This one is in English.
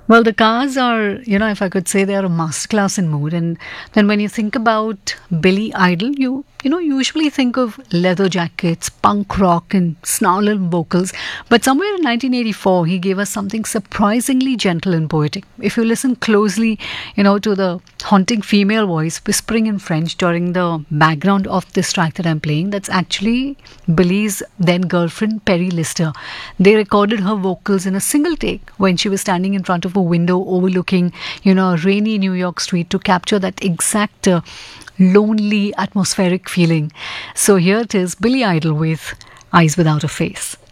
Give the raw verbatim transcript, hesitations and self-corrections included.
Well, the cars are, you know, if I could say, they are a masterclass in mood. And then when you think about Billy Idol, you, you know, usually think of leather jackets, punk rock, and snarl vocals. But somewhere in nineteen eighty-four, he gave us something surprisingly gentle and poetic. If you listen closely, you know, to the haunting female voice whispering in French during the background of this track that I'm playing, that's actually Billy's then girlfriend, Perry Lister. They recorded her vocals in a single take when she was standing in front of a window overlooking, you know, a rainy New York street to capture that exact uh, lonely atmospheric feeling. So here it is, Billy Idol with Eyes Without a Face.